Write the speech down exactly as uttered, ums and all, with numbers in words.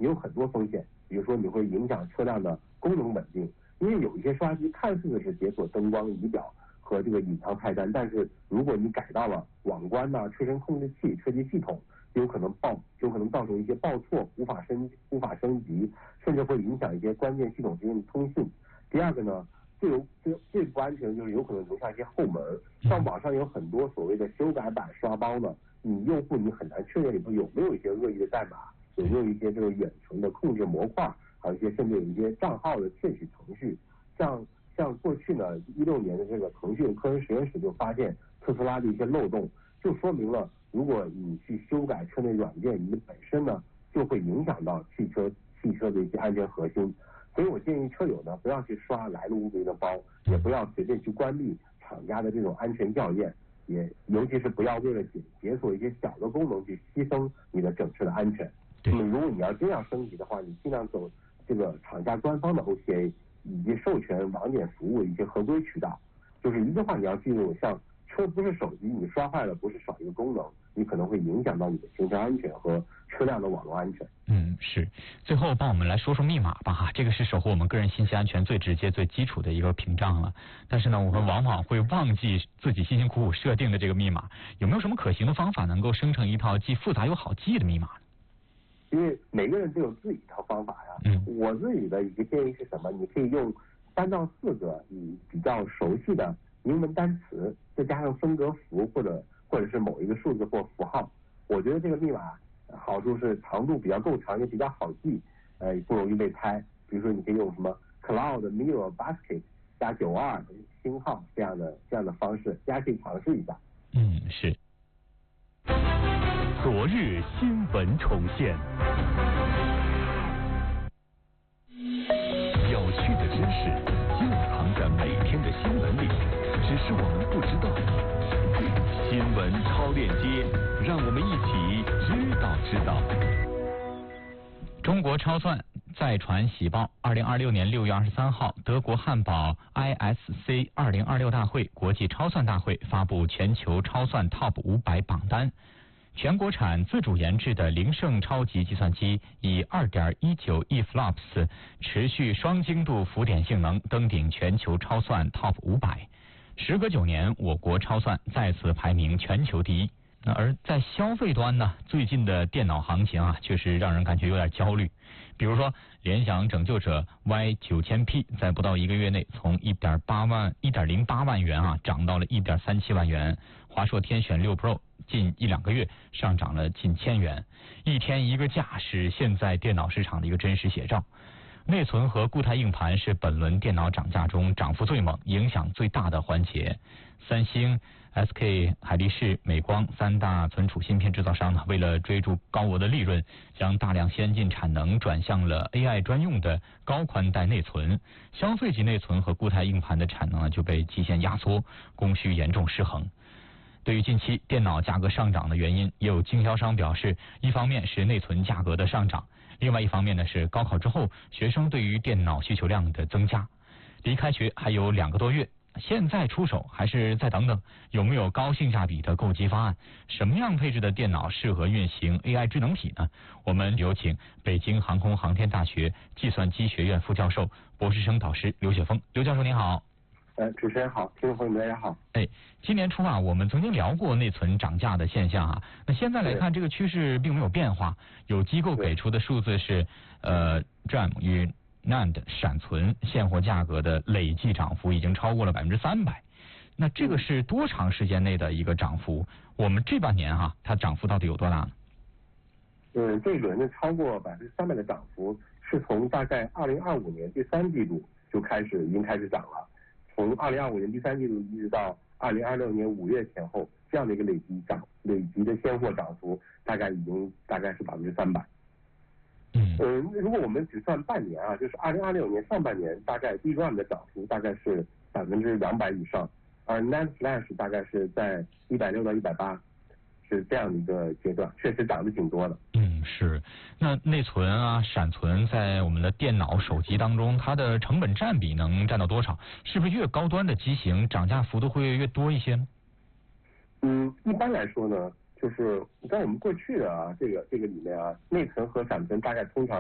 你有很多风险，比如说你会影响车辆的功能稳定，因为有一些刷机看似是解锁灯光、仪表和这个隐藏菜单，但是如果你改到了网关呐、车身控制器、车机系统，就有可能报，就有可能造成一些报错，无法升无法升级，甚至会影响一些关键系统之间的通信。第二个呢，最有最最不安全的就是有可能留下一些后门，像网上有很多所谓的修改版刷包呢，你用户你很难确认里头有没有一些恶意的代码，有没有一些这个远程的控制模块，还有一些甚至有一些账号的窃取程序。像像过去呢，一六年的这个腾讯科研实验室就发现特斯拉的一些漏洞，就说明了如果你去修改车内软件，你本身呢就会影响到汽车汽车的一些安全核心。所以我建议车友呢不要去刷来路不明的包，也不要随便去关闭厂家的这种安全校验，也尤其是不要为了解解锁一些小的功能去牺牲你的整车的安全。那么如果你要真要升级的话，你尽量走这个厂家官方的 O T A 以及授权网点服务的一些合规渠道。就是一句话你要记住，像车不是手机，你刷坏了不是少一个功能，你可能会影响到你的行车安全和车辆的网络安全。 嗯，是。最后帮我们来说说密码吧哈，这个是守护我们个人信息安全最直接、最基础的一个屏障了。但是呢，我们往往会忘记自己辛辛苦苦设定的这个密码。有没有什么可行的方法能够生成一套既复杂又好记的密码呢？ 因为每个人都有自己一套方法呀。嗯，我自己的一个建议是什么？你可以用三到四个你比较熟悉的英文单词，再加上分隔符或者或者是某一个数字或符号。我觉得这个密码好处是长度比较够长，也比较好记，呃，不容易被猜。比如说你可以用什么 Cloud Mirror Basket 加九二星号这样的这样的方式，大家可以尝试一下。 嗯，是。 昨日新闻重现，有趣的知识就藏在每天的新闻里，只是我们不知道。新闻超链接，让我们一起知道知道。 中国超算再传喜报，二零二六年六月二十三号，德国汉堡 I S C 二零二六大会国际超算大会发布全球超算 Top 五百榜单。全国产自主研制的零胜超级计算机以 二点一九亿 flops 持续双精度浮点性能登顶全球超算 Top 五百。时隔九年，我国超算再次排名全球第一。那而在消费端呢，最近的电脑行情啊，确实让人感觉有点焦虑。比如说，联想拯救者 Y 九千 P 在不到一个月内从一点八万、一点零八万元啊，涨到了一点三七万元。华硕天选六 Pro 近一两个月上涨了近千元，一天一个价是现在电脑市场的一个真实写照。内存和固态硬盘是本轮电脑涨价中涨幅最猛、影响最大的环节。三星、S K 海力士、美光三大存储芯片制造商呢，为了追逐高额的利润，将大量先进产能转向了 A I 专用的高宽带内存，消费级内存和固态硬盘的产能呢就被极限压缩，供需严重失衡。对于近期电脑价格上涨的原因，也有经销商表示，一方面是内存价格的上涨，另外一方面呢是高考之后学生对于电脑需求量的增加。离开学还有两个多月，现在出手还是再等等？有没有高性价比的购机方案？什么样配置的电脑适合运行 A I 智能体呢？我们有请北京航空航天大学计算机学院副教授、博士生导师刘雪峰。刘教授您好。 呃，主持人好，听众朋友们大家好。 哎，今年初啊，我们曾经聊过内存涨价的现象啊。那现在来看，这个趋势并没有变化。有机构给出的数字是，呃 ，D R A M 与 N A N D 闪存现货价格的累计涨幅已经超过了百分之三百。那这个是多长时间内的一个涨幅？我们这半年哈、啊，它涨幅到底有多大呢？ 嗯，这一轮的超过百分之三百的涨幅，是从大概二零二五年第三季度就开始已经开始涨了。从二零二五年第三季度一直到二零二六年五月前后，这样的一个累积涨累积的现货涨幅，大概已经大概是百分之三百。嗯，如果我们只算半年啊，就是二零二六年上半年，大概 D R A M 的涨幅大概是百分之两百以上，而 N A N D Flash 大概是在一百六到一百八，是这样的一个阶段，确实涨得挺多的。 嗯，是。那内存啊、闪存在我们的电脑、手机当中，它的成本占比能占到多少？是不是越高端的机型涨价幅度会越多一些呢？ 嗯，一般来说呢，就是在我们过去的啊这个这个里面啊，内存和闪存大概通常